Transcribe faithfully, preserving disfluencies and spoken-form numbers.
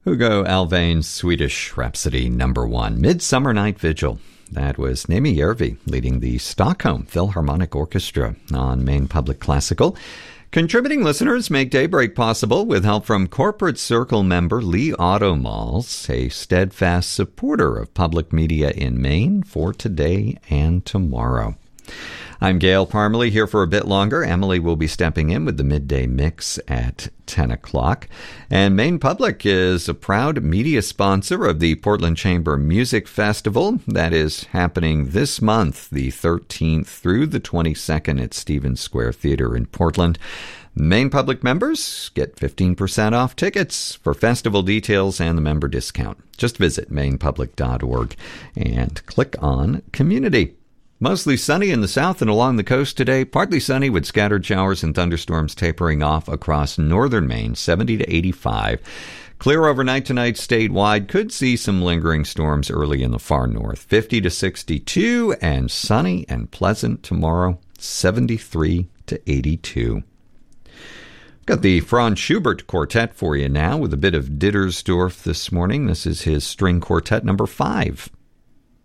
Hugo Alvain's Swedish Rhapsody number one, Midsummer Night Vigil. That was Nemi Järvi leading the Stockholm Philharmonic Orchestra on Maine Public Classical. Contributing listeners make Daybreak possible with help from Corporate Circle member Lee Automalls, a steadfast supporter of public media in Maine for today and tomorrow. I'm Gail Parmalee, here for a bit longer. Emily will be stepping in with the midday mix at ten o'clock. And Maine Public is a proud media sponsor of the Portland Chamber Music Festival. That is happening this month, the thirteenth through the twenty-second at Stevens Square Theater in Portland. Maine Public members get fifteen percent off tickets. For festival details and the member discount, just visit maine public dot org and click on Community. Mostly sunny in the south and along the coast today. Partly sunny with scattered showers and thunderstorms tapering off across northern Maine, seventy to eighty-five. Clear overnight tonight statewide. Could see some lingering storms early in the far north, fifty to sixty-two. And sunny and pleasant tomorrow, seventy-three to eighty-two. Got the Franz Schubert Quartet for you now with a bit of Dittersdorf this morning. This is his string quartet number five.